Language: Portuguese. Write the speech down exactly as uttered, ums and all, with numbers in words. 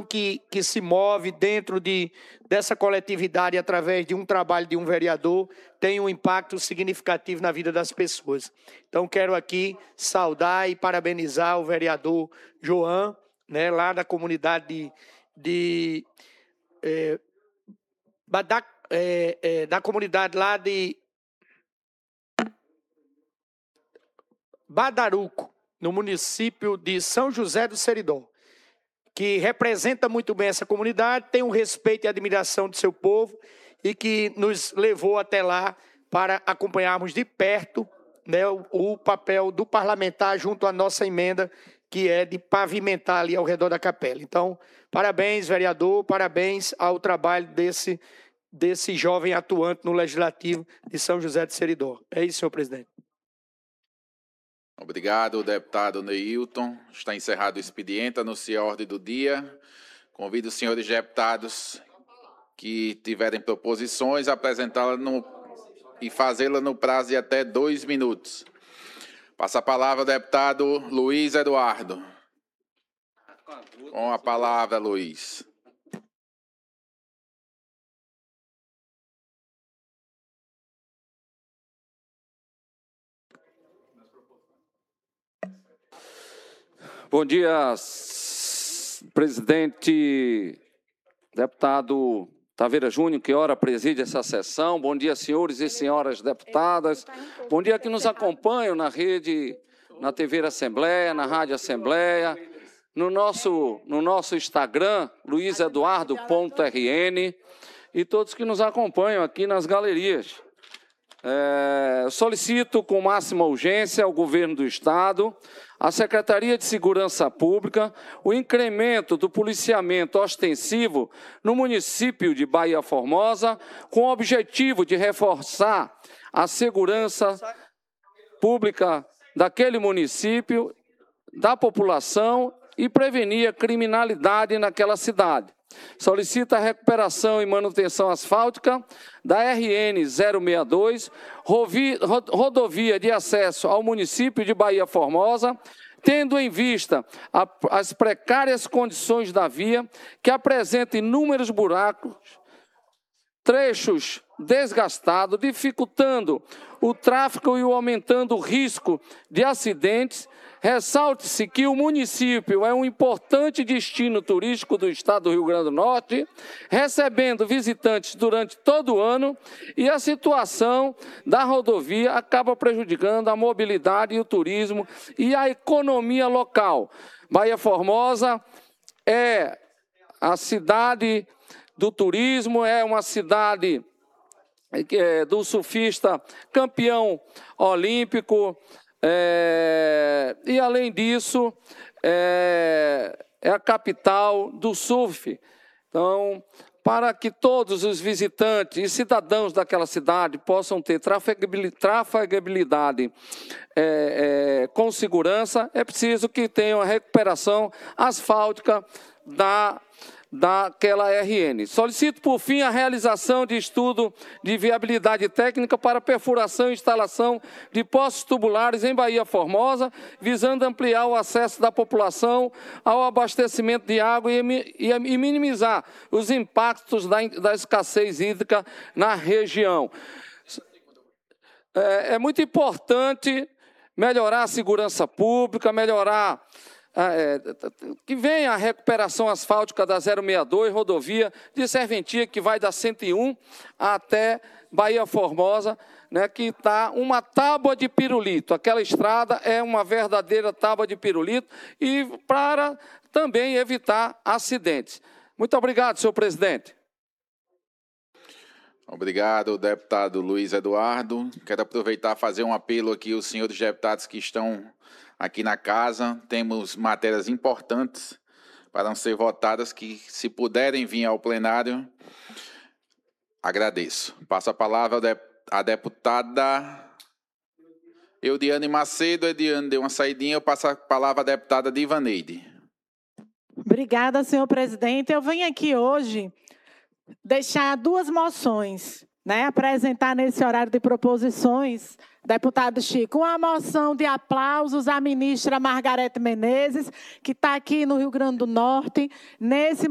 ação que, que se move dentro de, dessa coletividade através de um trabalho de um vereador tem um impacto significativo na vida das pessoas. Então, quero aqui saudar e parabenizar o vereador João, né, lá da comunidade de, de é, da, é, é, da comunidade lá de Badaruco, no município de São José do Seridó, que representa muito bem essa comunidade, tem um respeito e admiração do seu povo e que nos levou até lá para acompanharmos de perto, né, o, o papel do parlamentar junto à nossa emenda, que é de pavimentar ali ao redor da capela. Então, parabéns, vereador, parabéns ao trabalho desse, desse jovem atuante no Legislativo de São José do Seridó. É isso, senhor presidente. Obrigado, deputado Neilton. Está encerrado o expediente, anuncia a ordem do dia. Convido os senhores deputados que tiverem proposições a apresentá-la no, e fazê-la no prazo de até dois minutos. Passa a palavra ao deputado Luiz Eduardo. Com a palavra, Luiz. Bom dia, presidente, deputado Taveira Júnior, que ora preside essa sessão. Bom dia, senhores e senhoras deputadas. Bom dia que nos acompanham na rede, na T V Assembleia, na Rádio Assembleia, no nosso, no nosso Instagram, luiz eduardo ponto r n, e todos que nos acompanham aqui nas galerias. É, solicito com máxima urgência ao Governo do Estado, à Secretaria de Segurança Pública, o incremento do policiamento ostensivo no município de Baía Formosa, com o objetivo de reforçar a segurança pública daquele município, da população e prevenir a criminalidade naquela cidade. Solicita a recuperação e manutenção asfáltica da R N zero seis dois, rodovia de acesso ao município de Baía Formosa, tendo em vista a, as precárias condições da via, que apresenta inúmeros buracos, trechos desgastados, dificultando o tráfego e aumentando o risco de acidentes. Ressalte-se que o município é um importante destino turístico do estado do Rio Grande do Norte, recebendo visitantes durante todo o ano, e a situação da rodovia acaba prejudicando a mobilidade e o turismo e a economia local. Baía Formosa é a cidade do turismo, é uma cidade do surfista campeão olímpico, É, e, além disso, é, é a capital do surf. Então, para que todos os visitantes e cidadãos daquela cidade possam ter trafegabilidade é, é, com segurança, é preciso que tenham a recuperação asfáltica da daquela R N. Solicito, por fim, a realização de estudo de viabilidade técnica para perfuração e instalação de poços tubulares em Baía Formosa, visando ampliar o acesso da população ao abastecimento de água e, e, e minimizar os impactos da, da escassez hídrica na região. É, é muito importante melhorar a segurança pública, melhorar É, que venha a recuperação asfáltica da zero seis dois, rodovia de serventia, que vai da cento e um até Baía Formosa, né, que está uma tábua de pirulito. Aquela estrada é uma verdadeira tábua de pirulito, e para também evitar acidentes. Muito obrigado, senhor presidente. Obrigado, deputado Luiz Eduardo. Quero aproveitar e fazer um apelo aqui aos senhores deputados que estão aqui na casa. Temos matérias importantes para ser votadas, que, se puderem vir ao plenário, agradeço. Passo a palavra à deputada Eudiane Macedo. Eudiane deu uma saidinha, eu passo a palavra à deputada Divaneide. Obrigada, senhor presidente. Eu venho aqui hoje deixar duas moções, né, apresentar nesse horário de proposições, deputado Chico, uma moção de aplausos à ministra Margarete Menezes, que está aqui no Rio Grande do Norte, nesse